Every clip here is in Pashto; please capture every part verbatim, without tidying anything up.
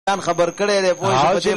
خبر کړی دی پوه شي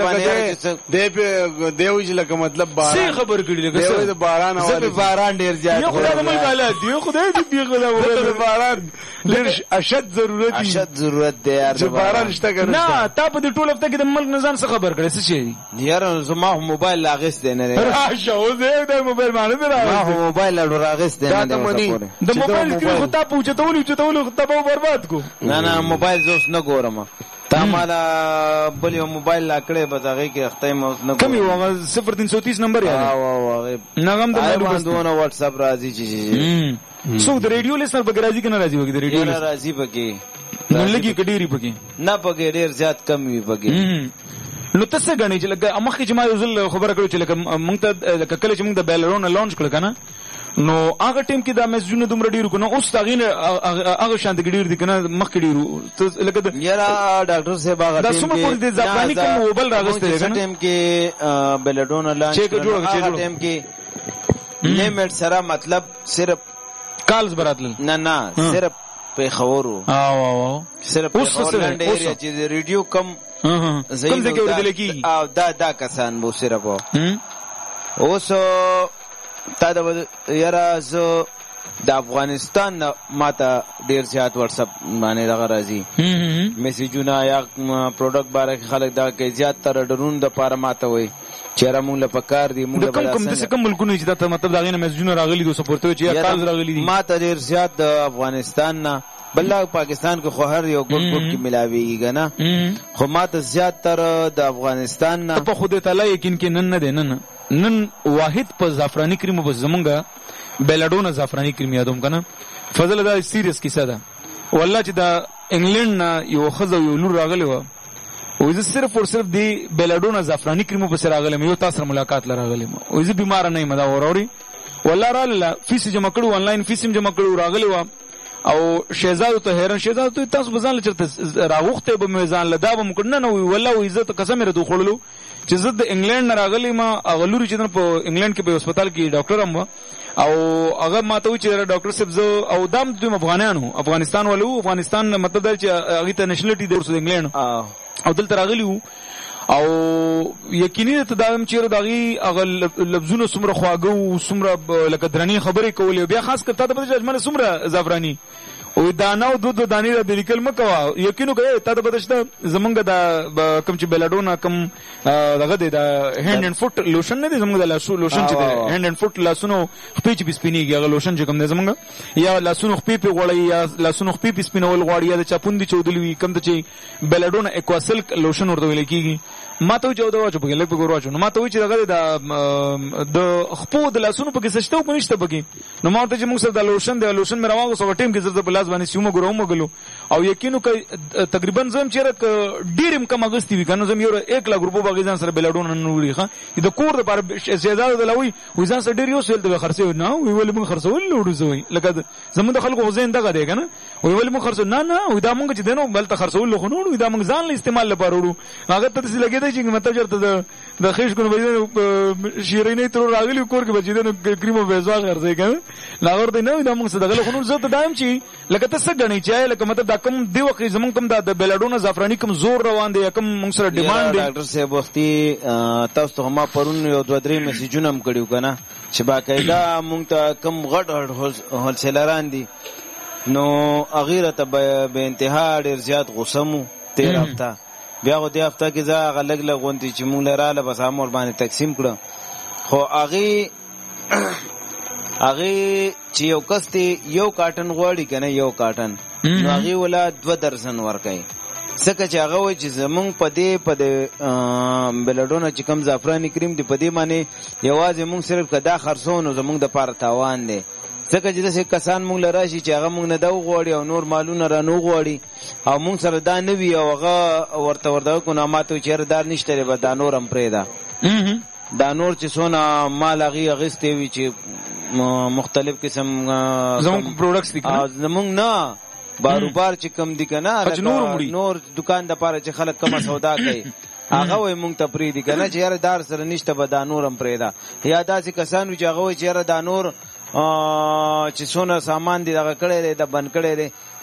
باندې دی وی چې لکه مطلب باران سی خبر کړی لکه دی باران او باران ډیر زیات یو خدای مل بالا دی خدای دې دی خدای باران ډیر اشد ضرورت اشد ضرورت دی یار چې باران شته کنه نه تا په دې ټول هفته کې د ملک نظام څخه خبر کړی څه شي یار زما موبایل لاغست دی نه راشه او زه د موبایل باندې راغلی ما موبایل لاغست دی نه د موبایل کې خو تا پوښتنه چتول خو تا برباد کو نه نه موبایل زوس نه ګورم تا مالا بل یو موبایل لا کړې به هغه کې اخته مو نه کوم یو صفر تین سو تیس نمبر یاد وا وا نغم د باندې واتس اپ راځي چې سو د ریډیو لیسنر په راځي کنه راځي وګ د ریډیو لیسنر راځي پکې نن لګي کډيري پکې نه پکې ډیر زیات کم وي پکې نو تاسو غني چې لکه امخ چې ما یو ځل خبره کړو چې لکه مونږ ته کله چې مونږ د بیلرون لانچ کړ کنه نو هغه ټیم کې دا میسجونه دومره ډیرو کنه اوس تاغین هغه شانت ډیر دي کنه مخ کې ډیرو لکه یاره ډاکټر صاحب هغه ټیم کې دا سمو پر دې ځپانی کوم موبایل راغسته کنه ټیم کې بیلډون لانچ کړه ټیم کې لیمټ سره مطلب صرف کالز براتل نه نه صرف په خبرو او او صرف په خبرو ډیر چې ریډیو کم کوم ځای کې ورته لکی او دا دا کسان مو صرف اوس تا د یاره زه د افغانستان ماته ډیر زیات واتس اپ باندې دغه راځي میسجونه یا پروډکټ باره کې خلک دا کوي زیات تر ډرون د پاره ماته وي چیرې مونږ له پکار دي مونږ کوم کوم د کوم ملکونو چې دا مطلب دا غینه میسجونه راغلي دوه سپورټ چې یا کال راغلي دي ماته ډیر زیات د افغانستان نه بلکې پاکستان کو خو هر یو ګډ ګډ کې ملاويږي کنه خو ماته زیات تر د افغانستان نه په خود تعالی یقین کې نن نه دی نن نن واحد په زعفرانی کریم په زمونږه بیلډون زعفرانی کریم یادوم کنه فضل دا سیریس کیسه ده والله چې دا انګلند نه یو خزو یو لور راغلی و او زه صرف او صرف دی بیلډون زعفرانی کریم په سره راغلی یو تاسو ملاقات لراغلی او زه بیمار نه یم دا اوروري والله را فیس جمع کړو آنلاین فیس جمع کړو راغلی و او شهزاد ته حیران شهزاد ته تاسو بزان لچرته راغوخته به میزان لدا به مکړنه نو والله عزت قسم رته خړلو چې زه د انګلند نه راغلی ما اغلوري چې په انګلند کې په هسپتال کې ډاکټر هم او هغه ماته و چې ډاکټر صاحب زه او دام دوی افغانانو افغانستان ولو افغانستان مطلب دا چې هغه ته نېشنلټي د انګلند او دلته راغلی او یقیني ته دا چې دغه هغه لفظونه سمره خواګو سمره لکه درنی خبرې کولې بیا خاص کړه ته د اجمل سمره زعفرانی او دانا او دود دانی را بلیکل مکوا یقینو کوي ته د بدشته زمونږ د کم چې بیلډونا کم دغه د هاند اند فوت لوشن نه دي زمونږ د لاسو لوشن چې د هاند اند فوت لاسونو خپې چې بسپینیږي هغه لوشن چې کم دی زمونږ یا لاسونو خپې په غوړی یا لاسونو خپې په سپینول غوړی یا د چاپوندي چودلوي کم ته چې بیلډونا اکواسل لوشن ورته ویل کیږي ما ته جو دا واچو په لګ په ګورواچو نو ما ته چې دغه د د خپو د لاسونو په کې سشته په نشته پکې نو ما ته چې موږ سره د لوشن د لوشن مې راوغه سو ټیم کې زړه په لاس باندې سیمه ګورو مګلو او یقینو ک تقریبا زم چیرې ډیرم کم اگستی وی کنه زم یو یک لاک روپو باغیزان سره بلډون نوري ښه د کور د پر شهزاده د لوي وځان سره ډیر یو سل د خرڅو نه وی ول موږ خرڅول لوړو زوي لکه زموږ د خلکو غوځین دغه دی کنه وی ول موږ خرڅو نه نه وی دا موږ چې دنو بل ته خرڅول خو نو وی دا موږ ځان له استعمال لپاره وړو هغه ته څه لګیدا چې مطلب چرته د خېش کو به شیرینې تر راغلی کور کې بچیدنه کریمو وېزوا غرځي کنه لاغور دی نه دا موږ څه دغه خو نو زه ته دایم چی لکه ته څه غنی چای لکه مطلب دا کم دی وخت زمون کم دا د بیلډون زعفرانی کم زور روان دی کم موږ سره ډیماند دی ډاکټر صاحب وختي تاسو ته ما پرون یو دوه درې میسجونه هم کړیو کنه چې باقاعده موږ ته کم غټ غټ هولسیلران دي نو اغیره ته به انتها ډیر زیات غوسمو تیر هفته بیا غو دی هفته کې زه غلګ لغونتی چې مونږ لراله بس امور باندې تقسیم کړو خو اغي اغي چې یو کسته یو کارټن غوړی کنه یو کارټن نو اغي ولا دو درجن ورکای څنګه چې هغه وای چې زمونږ په دې په بلډونه چې کم زعفرانی کریم دی په دې معنی یوازې مونږ صرف کدا خرڅونو زمونږ د پاره تاوان دی څنګه چې داسې کسان مونږ لراشي چې هغه مونږ نه دا غوړي او نور مالونه رانو غوړي او مونږ سره دا نه وی او هغه ورته ورته کو نه ماته چیرې دار نشته به دا نور هم پرې دا دا نور چې سونه مال هغه غستې وی چې مختلف قسم زموږ پروډکټس دي زموږ نه باروبار چې کم دي کنه نور دکان د پاره چې خلک کم سودا کوي هغه وای مونږ ته پری دي کنه چې یاره دار سره نشته به دا نور هم پرې دا یا داسې کسانو چې هغه وای چې یاره دا نور چې څونه سامان دي دغه کړی دی د بند کړی دی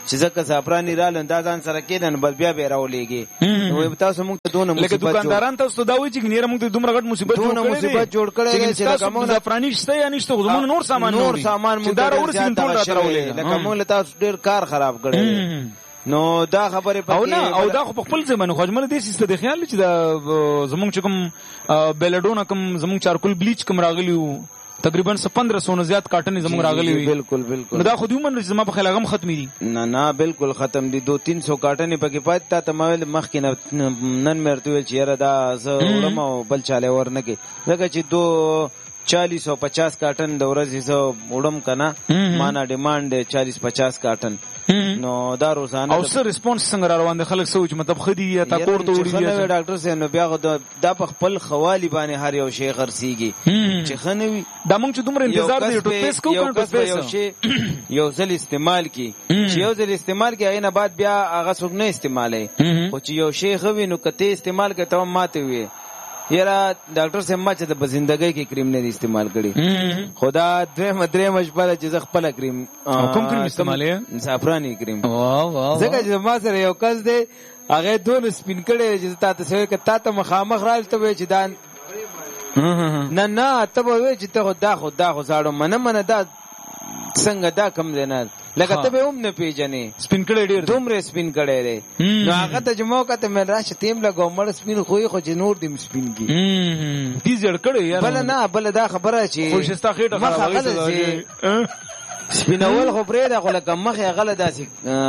چې ځکه زعفراني رالن دا ځان سره کېدن بس بیا به راولېږي نو تاسو موږ ته دونه لکه دکانداران تاسو دا وایي چې ګنیره موږ ته دومره غټ مصیبت دونه مصیبت جوړ کړی دی چې لکه موږ زعفراني شته یا نشته خو زموږ نور سامان نور سامان موږ ته ورسېږي ټول راولېږي لکه موږ تاسو ډېر کار خراب کړی نو دا خبره پکې او نه او دا خو خپل ځای باندې خو اجمل دې سیسته د خیال چې دا زموږ چې کوم بیلډونه کوم زموږ چارکول بلیچ کوم راغلی وو تقریبا پندرہ سو نه زیات کاټن زموږ راغلی وي بالکل بالکل دا خو دوی من زما په خیال غم ختمي دي نه نه بالکل ختم دي دو تین سو کاټن پکې پات تا تمویل مخکې نن مرته چې یاره دا زه وړم بل چاله ورنه کې لکه چې دو چالیس او پچاس کاټن د ورځې زه وړم کنه مانا ډیماند چالیس پچاس کاټن نو دا روزانه او سر ریسپانس څنګه را روان دي خلک سوچ مطلب خدي یا تا کور ته وړي یا ډاکټر سره نو بیا دا په خپل خوالي باندې هر یو شی خرسيږي چې خنوي دا موږ چې دومره انتظار دی ټو پیس کو کنه ټو یو شی یو ځل استعمال کی چې یو ځل استعمال کی اینه بعد بیا هغه څوک نه استعمالي او چې یو شی خوي نو کته استعمال کوي ته ماته وي یاره ډاکټر سم ما چې د زندګۍ کې کریم نه استعمال کړي خدا درې مدرې مشبره چې خپل کریم کوم کریم استعمالې زعفراني کریم واه واه ځکه چې ما سره یو کس دی هغه دون سپین کړي چې تاسو سره کې تاسو مخامخ راځته وي چې دا نه نه ته وې چې ته خدا خدا خو ساړو منه منه دا څنګه دا کم دی نه لکه ته به هم نه پیژنې سپین کړي ډیر دومره سپین کړي لري نو هغه ته چې موقع ته مې راشه تیم لګو مړ سپین خو خو چې نور دیم سپین کی دي زړ کړي یار بل نه بل دا خبره چې خو شستا خېټه خرابه سپینول خو پرې دا خو لکه مخه غله داسې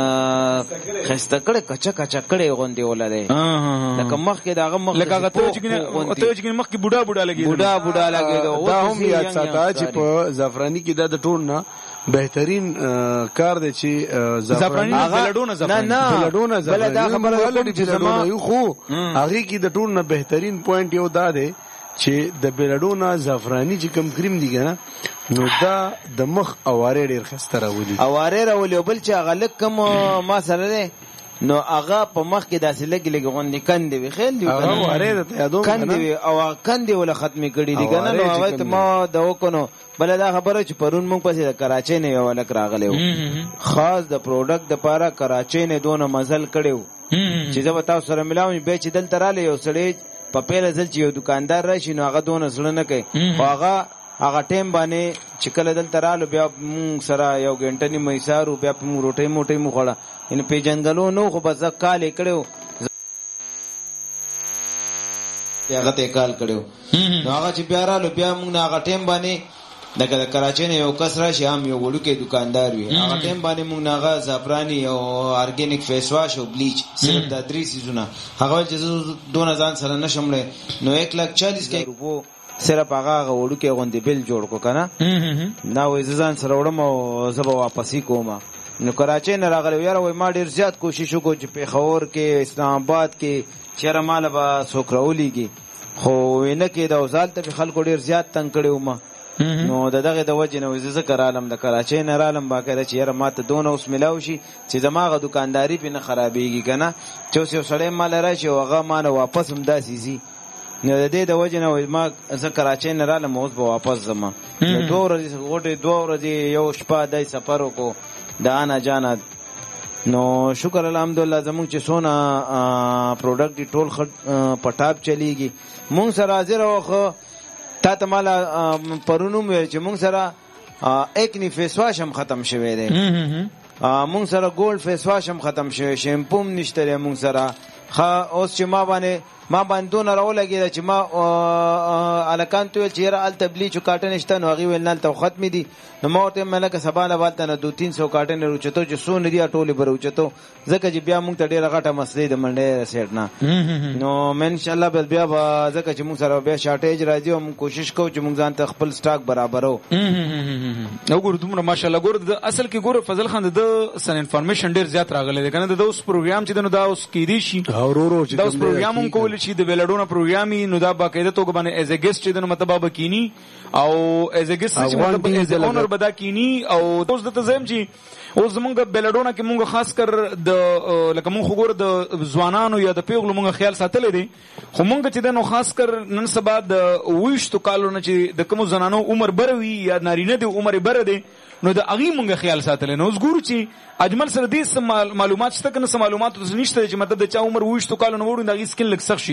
خسته کړي کچا کچا کړي غوندي ولله لکه مخ کې داغه مخ لکه هغه ته چې ته چې مخ کې بوډا بوډا لګي بوډا بوډا لګي دا هم یاد ساته چې په زعفراني کې دا د ټول نه بهترین کار دی چې زعفراني بلډونه زعفراني نه نه بلډونه زعفراني بل دا خبره ولې چې زما یو خو هغه کې د ټول نه بهترین پوینټ یو دا دی چې د بلډونه زعفراني چې کم کریم دی کنه نو دا د مخ اواره ډیر خسته راولي اواره راولي بل چې غلک کم ما سره دی نو هغه په مخ کې داسې لګي لګي غونډې کندې وي خېل دی کنه اواره ته یادو کندې او کندې ولا ختمي کړي دي کنه نو هغه ته ما دا وکونو بل دا خبره چې پرون مونږ پسې د کراچۍ نه یو لک راغلی و خاص د پروډکټ د پاره کراچۍ نه دونه مزل کړو چې زه تاسو سره ملاوم به چې دلته رااله یو سړی په پیله ځل چې یو دکاندار راشي نو هغه دونه سره نه کوي خو هغه هغه ټیم باندې چې کله دلته رااله بیا مونږ سره یو غنټه نیمه سارو بیا په روټي موټي مو خړه ان پیجنګلو نو خو بس کال کړو هغه ته کال کړو نو هغه چې بیا رااله بیا مونږ هغه ټیم باندې دغه کراچۍ نه یو کس راشي هم یو وړوکی دکاندار وي هغه ټیم باندې مونږ هغه زعفراني او ارګینیک فیس واش او بلیچ صرف د درې سيزونه هغه چې دوه ځان سره نشمله نو یک لک چالیس کې روپو صرف هغه وړوکی غوندې بل جوړ کو کنه نو وې ځان سره وړم او زبا واپسی کوم نو کراچۍ نه راغلی یاره وای ما ډیر زیات کوشش وکړ چې پیښور کې اسلام آباد کې چیرې مال به سوکراولېږي خو نه کې د وزال ته خلکو ډیر زیات تنگ کړي ما نو دغه د وجه نه وزه ذکر عالم د کراچۍ نه رالم باقاعده چې یاره ماته دونه اوس ملاو شي چې دماغه دکانداری په نه خرابېږي کنه چې اوس یو سړی مال راشي او هغه مانه واپس هم داسې زی نو د دې د وجه نه ما زه کراچۍ نه رالم اوس به واپس زما دوه ورځې غوټې دوه ورځې یو شپه دای سفر وکړو د انا جانت نو شکر الحمدلله زموږ چې سونه پروډکټ ټول پټاپ چلیږي مونږ سره حاضر وخه تا ته مالا پرونم ویل چې مونږ سره اکنی فیس واش هم ختم شوی دی مونږ سره ګولډ فیس واش هم ختم شوی شیمپو هم نشته مونږ سره اوس چې ما باندې ما باندې دون راولګی چې ما الکان تو چې را ال تبلیغ کاټن شته نو غي ویل نه ختم دي نو ما ته ملک سباله والته نه دو تین سو کاټن روچته چې سون دي ټوله بروچته ځکه چې بیا مونږ ته ډیره غټه مسلې د منډه سیټ نه نو ان شاء الله بل بیا ځکه چې مونږ سره بیا شارټیج راځي او مونږ کوشش کوو چې مونږ ځان ته خپل سٹاک برابرو نو ګور دومره ماشاءالله ګور اصل کې ګور فضل خان د سن انفارمیشن ډیر زیات راغلی کنه د اوس پروګرام چې د نو دا اوس کې دي شي اورورو چې دا اوس پروګرام هم کول شي د بلډونه پروګرامي نو دا باقاعده توګه باندې ایز ا ګیسټ چې د مطلب بکینی او ایز ا ګیسټ چې مطلب ایز ا اونر بدا کینی او دوس د تزم چې اوس زمونږ بلډونه کې مونږ خاص کر د لکه مونږ خو ګور د ځوانانو یا د پیغلو مونږ خیال ساتل دي خو مونږ چې د نو خاص کر نن سبا د وښتو کالو نه چې د کوم زنانو عمر بروي یا نارینه دی عمر بره دی نو د اغي مونږه خیال ساتل نو اوس ګورو چې اجمل سره دې معلومات شته کنه، معلومات نشته چې مطلب د چا عمر وښتو کال نو وړو د اغي سکل لک سخت